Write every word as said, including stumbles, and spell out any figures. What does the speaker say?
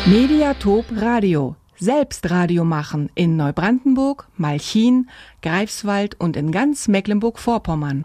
Mediatop Radio. Selbst Radio machen in Neubrandenburg, Malchin, Greifswald und in ganz Mecklenburg-Vorpommern.